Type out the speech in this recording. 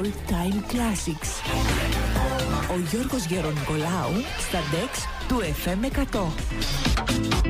All Time Classics. Ο Γιώργος Γερονικολάου στα DEX του FM 100.